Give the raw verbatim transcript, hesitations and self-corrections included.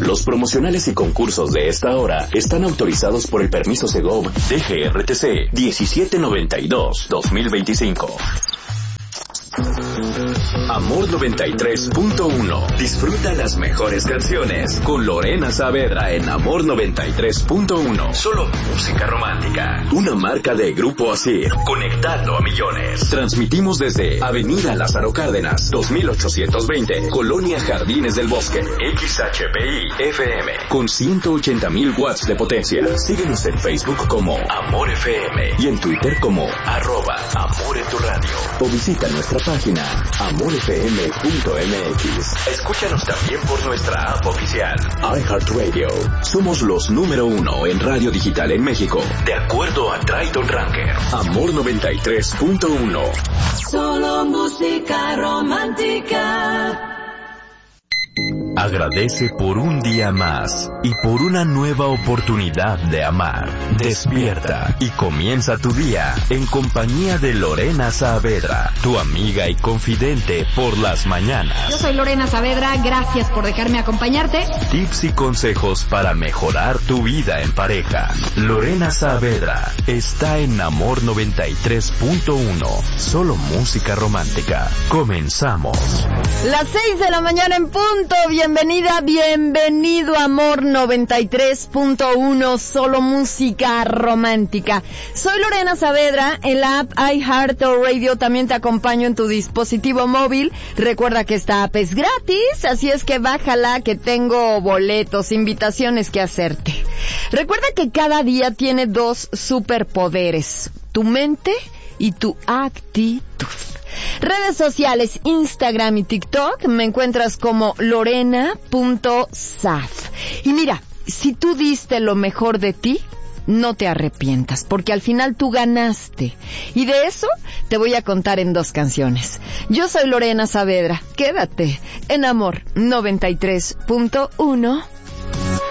Los promocionales y concursos de esta hora están autorizados por el permiso Segov D G R T C diecisiete noventa y dos dos mil veinticinco. Amor noventa y tres punto uno. Disfruta las mejores canciones con Lorena Saavedra en Amor noventa y tres punto uno. Solo música romántica. Una marca de Grupo Asir, conectando a millones. Transmitimos desde Avenida Lázaro Cárdenas, dos mil ochocientos veinte, Colonia Jardines del Bosque, X H P I F M, con ciento ochenta mil watts de potencia. Síguenos en Facebook como Amor F M y en Twitter como arroba Amor en tu radio. O visita nuestra página amor f m punto m x. Escúchanos también por nuestra app oficial iHeartRadio. Somos los número uno en radio digital en México, de acuerdo a Triton Ranker. Amor noventa y tres punto uno. Solo música romántica. Agradece por un día más y por una nueva oportunidad de amar. Despierta y comienza tu día en compañía de Lorena Saavedra, tu amiga y confidente por las mañanas. Yo soy Lorena Saavedra, gracias por dejarme acompañarte. Tips y consejos para mejorar tu vida en pareja. Lorena Saavedra está en Amor noventa y tres punto uno, solo música romántica. Comenzamos. Las seis de la mañana en punto. Bienvenida, bienvenido a Amor noventa y tres punto uno, solo música romántica. Soy Lorena Saavedra, en la app iHeartRadio también te acompaño en tu dispositivo móvil. Recuerda que esta app es gratis, así es que bájala, que tengo boletos, invitaciones que hacerte. Recuerda que cada día tiene dos superpoderes, tu mente y tu actitud. Redes sociales, Instagram y TikTok, me encuentras como lorena punto saf. Y mira, si tú diste lo mejor de ti, no te arrepientas, porque al final tú ganaste. Y de eso te voy a contar en dos canciones. Yo soy Lorena Saavedra, quédate en Amor noventa y tres punto uno.